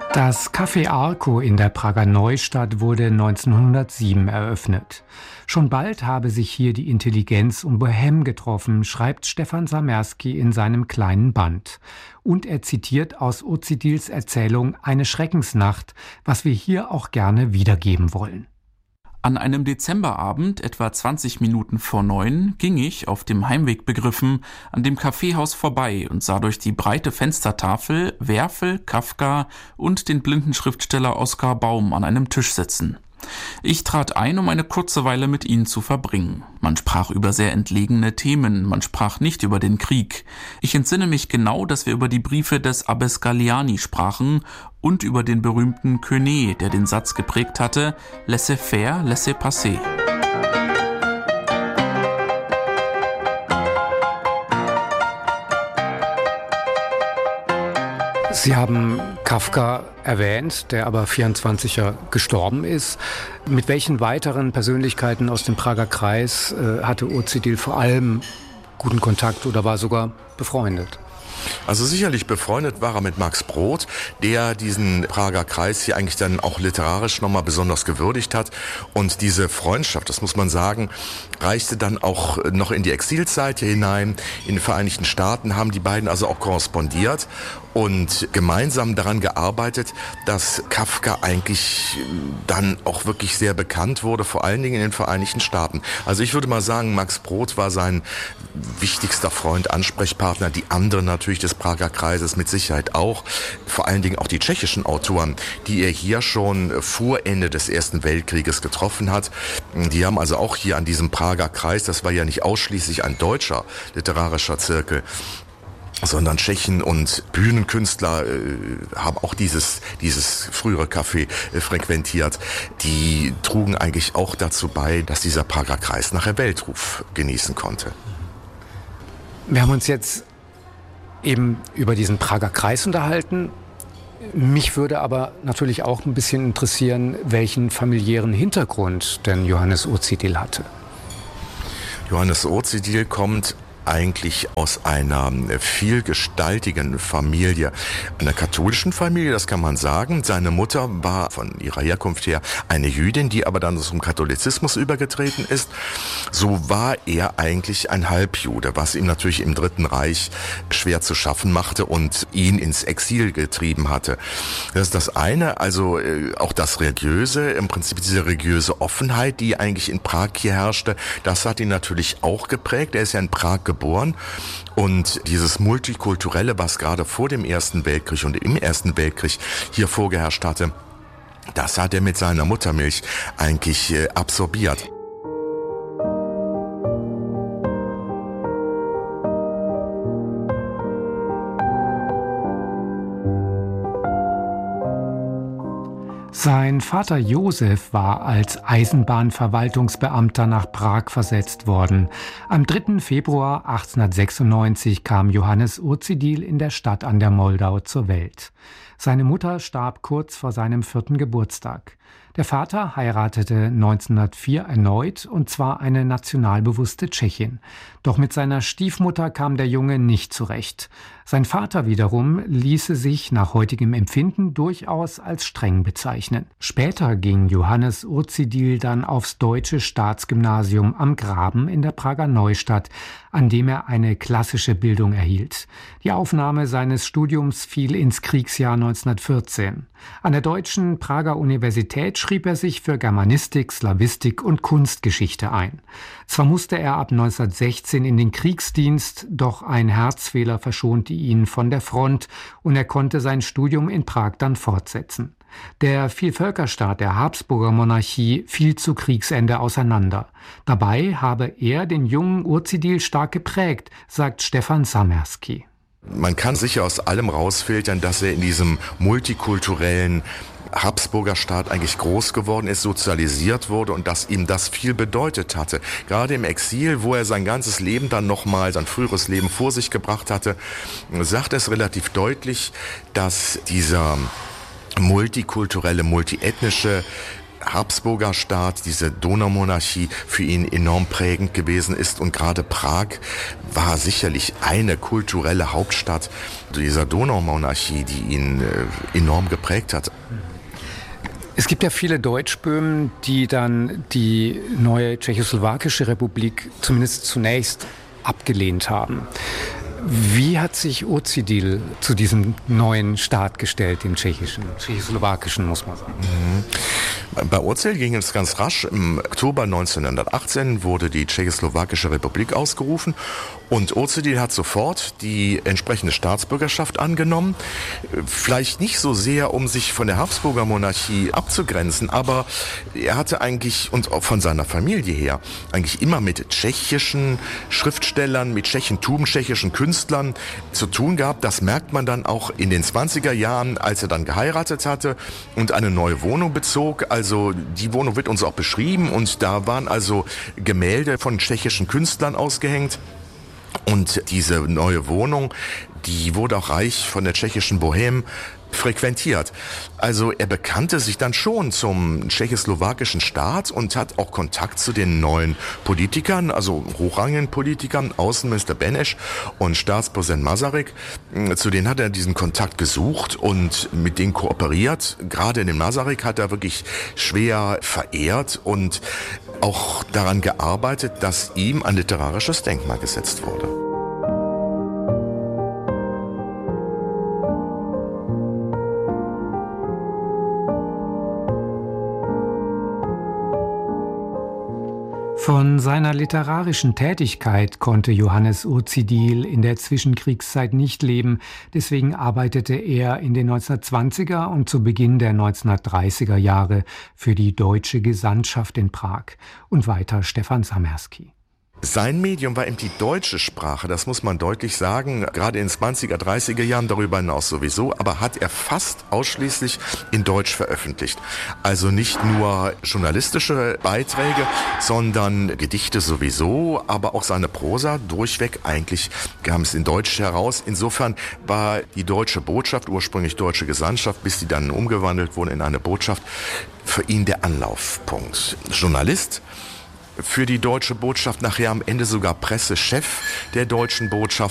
Das Café Arco in der Prager Neustadt wurde 1907 eröffnet. Schon bald habe sich hier die Intelligenz und Bohème getroffen, schreibt Stefan Samerski in seinem kleinen Band. Und er zitiert aus Uzidils Erzählung Eine Schreckensnacht, was wir hier auch gerne wiedergeben wollen. An einem Dezemberabend, etwa 20 Minuten vor 9, ging ich, auf dem Heimweg begriffen, an dem Kaffeehaus vorbei und sah durch die breite Fenstertafel Werfel, Kafka und den blinden Schriftsteller Oskar Baum an einem Tisch sitzen. Ich trat ein, um eine kurze Weile mit ihnen zu verbringen. Man sprach über sehr entlegene Themen, man sprach nicht über den Krieg. Ich entsinne mich genau, dass wir über die Briefe des Abbes Galliani sprachen und über den berühmten Quenet, der den Satz geprägt hatte, laissez-faire, laissez-passer. Sie haben Kafka erwähnt, der aber 24er gestorben ist. Mit welchen weiteren Persönlichkeiten aus dem Prager Kreis hatte Uzidil vor allem guten Kontakt oder war sogar befreundet? Also sicherlich befreundet war er mit Max Brod, der diesen Prager Kreis hier eigentlich dann auch literarisch nochmal besonders gewürdigt hat. Und diese Freundschaft, das muss man sagen, reichte dann auch noch in die Exilzeit hier hinein. In den Vereinigten Staaten haben die beiden also auch korrespondiert und gemeinsam daran gearbeitet, dass Kafka eigentlich dann auch wirklich sehr bekannt wurde, vor allen Dingen in den Vereinigten Staaten. Also ich würde mal sagen, Max Brod war sein wichtigster Freund, Ansprechpartner, die anderen natürlich des Prager Kreises mit Sicherheit auch, vor allen Dingen auch die tschechischen Autoren, die er hier schon vor Ende des Ersten Weltkrieges getroffen hat. Die haben also auch hier an diesem Prager Kreis, das war ja nicht ausschließlich ein deutscher literarischer Zirkel, sondern Tschechen und Bühnenkünstler haben auch dieses frühere Café frequentiert. Die trugen eigentlich auch dazu bei, dass dieser Prager Kreis nachher Weltruf genießen konnte. Wir haben uns jetzt eben über diesen Prager Kreis unterhalten. Mich würde aber natürlich auch ein bisschen interessieren, welchen familiären Hintergrund denn Johannes Uzidil hatte. Johannes Uzidil kommt eigentlich aus einer vielgestaltigen Familie, einer katholischen Familie, das kann man sagen. Seine Mutter war von ihrer Herkunft her eine Jüdin, die aber dann zum Katholizismus übergetreten ist. So war er eigentlich ein Halbjude, was ihm natürlich im Dritten Reich schwer zu schaffen machte und ihn ins Exil getrieben hatte. Das ist das eine, also auch das Religiöse, im Prinzip diese religiöse Offenheit, die eigentlich in Prag hier herrschte, das hat ihn natürlich auch geprägt. Er ist ja in Prag geboren und dieses Multikulturelle, was gerade vor dem Ersten Weltkrieg und im Ersten Weltkrieg hier vorgeherrscht hatte, das hat er mit seiner Muttermilch eigentlich absorbiert. Sein Vater Josef war als Eisenbahnverwaltungsbeamter nach Prag versetzt worden. Am 3. Februar 1896 kam Johannes Uzidil in der Stadt an der Moldau zur Welt. Seine Mutter starb kurz vor seinem 4. Geburtstag. Der Vater heiratete 1904 erneut, und zwar eine nationalbewusste Tschechin. Doch mit seiner Stiefmutter kam der Junge nicht zurecht. Sein Vater wiederum ließe sich nach heutigem Empfinden durchaus als streng bezeichnen. Später ging Johannes Uzidil dann aufs Deutsche Staatsgymnasium am Graben in der Prager Neustadt, an dem er eine klassische Bildung erhielt. Die Aufnahme seines Studiums fiel ins Kriegsjahr 1914. An der Deutschen Prager Universität schrieb er sich für Germanistik, Slawistik und Kunstgeschichte ein. Zwar musste er ab 1916 in den Kriegsdienst, doch ein Herzfehler verschonte ihn von der Front und er konnte sein Studium in Prag dann fortsetzen. Der Vielvölkerstaat der Habsburger Monarchie fiel zu Kriegsende auseinander. Dabei habe er den jungen Uzidil stark geprägt, sagt Stefan Samerski. Man kann sicher aus allem rausfiltern, dass er in diesem multikulturellen Habsburger Staat eigentlich groß geworden ist, sozialisiert wurde und dass ihm das viel bedeutet hatte. Gerade im Exil, wo er sein ganzes Leben dann nochmal, sein früheres Leben vor sich gebracht hatte, sagt es relativ deutlich, dass dieser multikulturelle, multiethnische Habsburger Staat, diese Donaumonarchie für ihn enorm prägend gewesen ist. Und gerade Prag war sicherlich eine kulturelle Hauptstadt dieser Donaumonarchie, die ihn enorm geprägt hat. Es gibt ja viele Deutschböhmen, die dann die neue Tschechoslowakische Republik zumindest zunächst abgelehnt haben. Wie hat sich Ozidil zu diesem neuen Staat gestellt, dem tschechoslowakischen, muss man sagen? Bei Ozidil ging es ganz rasch. Im Oktober 1918 wurde die Tschechoslowakische Republik ausgerufen und Ozidil hat sofort die entsprechende Staatsbürgerschaft angenommen. Vielleicht nicht so sehr, um sich von der Habsburger Monarchie abzugrenzen, aber er hatte eigentlich, und auch von seiner Familie her, eigentlich immer mit tschechischen Schriftstellern, mit tschechischen Künstlern zu tun gehabt. Das merkt man dann auch in den 20er Jahren, als er dann geheiratet hatte und eine neue Wohnung bezog. Also die Wohnung wird uns auch beschrieben und da waren also Gemälde von tschechischen Künstlern ausgehängt. Und diese neue Wohnung, die wurde auch reich von der tschechischen Bohème frequentiert. Also er bekannte sich dann schon zum tschechoslowakischen Staat und hat auch Kontakt zu den neuen Politikern, also hochrangigen Politikern, Außenminister Beneš und Staatspräsident Masaryk. Zu denen hat er diesen Kontakt gesucht und mit denen kooperiert. Gerade den Masaryk hat er wirklich schwer verehrt und auch daran gearbeitet, dass ihm ein literarisches Denkmal gesetzt wurde. Von seiner literarischen Tätigkeit konnte Johannes Ozidil in der Zwischenkriegszeit nicht leben. Deswegen arbeitete er in den 1920er und zu Beginn der 1930er Jahre für die deutsche Gesandtschaft in Prag. Und weiter Stefan Samerski. Sein Medium war eben die deutsche Sprache, das muss man deutlich sagen, gerade in den 20er, 30er Jahren, darüber hinaus sowieso, aber hat er fast ausschließlich in Deutsch veröffentlicht. Also nicht nur journalistische Beiträge, sondern Gedichte sowieso, aber auch seine Prosa durchweg eigentlich kam es in Deutsch heraus. Insofern war die deutsche Botschaft, ursprünglich deutsche Gesandtschaft, bis die dann umgewandelt wurde in eine Botschaft, für ihn der Anlaufpunkt. Journalist für die deutsche Botschaft, nachher am Ende sogar Pressechef der deutschen Botschaft.